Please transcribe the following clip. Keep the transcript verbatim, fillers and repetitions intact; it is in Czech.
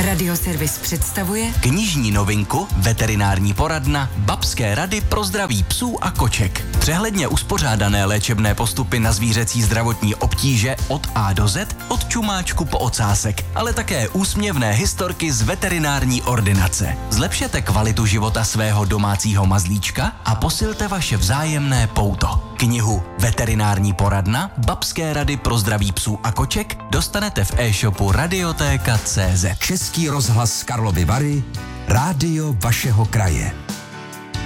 Radioservis představuje knižní novinku Veterinární poradna Babské rady pro zdraví psů a koček. Přehledně uspořádané léčebné postupy na zvířecí zdravotní obtíže od A do Z, od čumáčku po ocásek, ale také úsměvné historky z veterinární ordinace. Zlepšete kvalitu života svého domácího mazlíčka a posilte vaše vzájemné pouto. Knihu Veterinární poradna Babské rady pro zdraví psů a koček dostanete v e-shopu radiotéka tečka cé zet. Český rozhlas Karlovy Vary, rádio vašeho kraje.